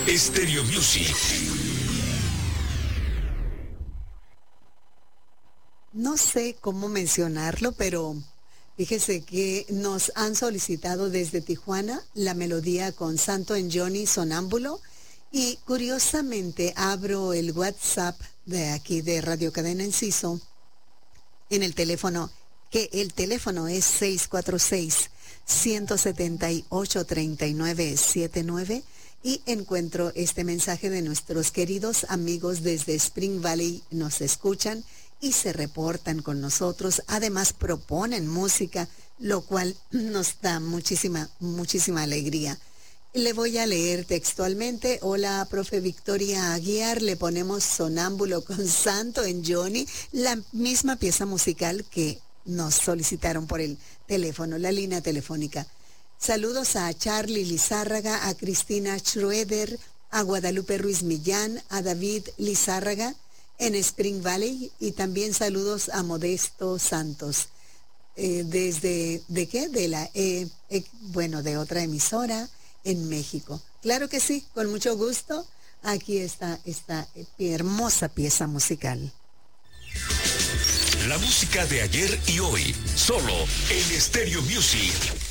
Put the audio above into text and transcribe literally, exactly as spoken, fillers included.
Stereo Music. No sé cómo mencionarlo, pero fíjese que nos han solicitado desde Tijuana la melodía con Santo en Johnny Sonámbulo, y curiosamente abro el WhatsApp de aquí de Radio Cadena Enciso en el teléfono, que el teléfono es seis cuatro seis, uno siete ocho, tres nueve siete nueve, y encuentro este mensaje de nuestros queridos amigos desde Spring Valley. Nos escuchan y se reportan con nosotros, además proponen música, lo cual nos da muchísima, muchísima alegría. Le voy a leer textualmente. Hola, profe Victoria Aguiar, le ponemos Sonámbulo con Santo en Johnny, la misma pieza musical que nos solicitaron por el teléfono, la línea telefónica. Saludos a Charlie Lizárraga, a Cristina Schroeder, a Guadalupe Ruiz Millán, a David Lizárraga en Spring Valley, y también saludos a Modesto Santos. Eh, desde, ¿de qué? De la, eh, eh, bueno, de otra emisora en México. Claro que sí, con mucho gusto. Aquí está esta hermosa pieza musical. La música de ayer y hoy, solo en Stereo Music.